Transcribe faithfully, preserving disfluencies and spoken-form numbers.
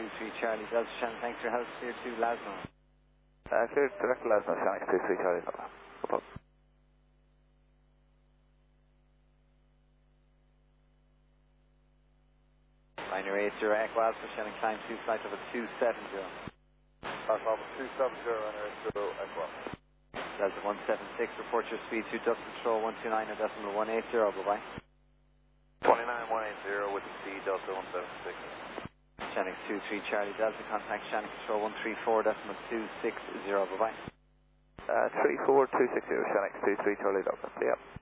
two three Charlie Delta. Shannon, thanks for your help. Clear to Lasno. Uh, clear direct to Lasno, Shannon, two three Charlie Delta. No problem. Minor eight zero Equals for Shannon, climb two, flight over two seven zero. Alpha Alpha two seven zero, runner eight zero, Equals. Delta one seven six, report your speed to Dusk Control one two nine or decimal one eight zero, bye bye. twenty-nine one eighty with the speed Delta one seven six. Shannon two three Charlie Delta, contact Shannon Control one three four decimal two six zero, bye bye. Uh, three four two six zero, Shannon two three Charlie Delta. See ya.